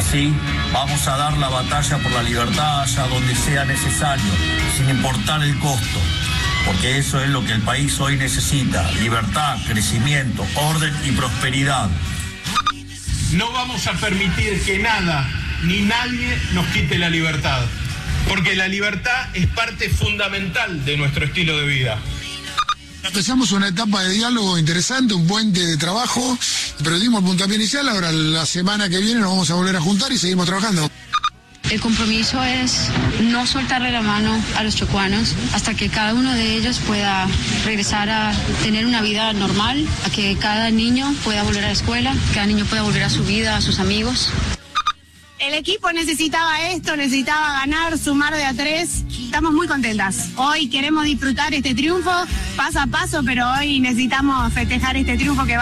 Sí, vamos a dar la batalla por la libertad allá donde sea necesario, sin importar el costo, porque eso es lo que el país hoy necesita: libertad, crecimiento, orden y prosperidad. No vamos a permitir que nada ni nadie nos quite la libertad, porque la libertad es parte fundamental de nuestro estilo de vida. Empezamos una etapa de diálogo interesante, un puente de trabajo, pero dimos el puntapié inicial. Ahora la semana que viene nos vamos a volver a juntar y seguimos trabajando. El compromiso es no soltarle la mano a los chocuanos hasta que cada uno de ellos pueda regresar a tener una vida normal, a que cada niño pueda volver a la escuela, cada niño pueda volver a su vida, a sus amigos. El equipo necesitaba esto, necesitaba ganar, sumar de a 3. Estamos muy contentas. Hoy queremos disfrutar este triunfo paso a paso, pero hoy necesitamos festejar este triunfo que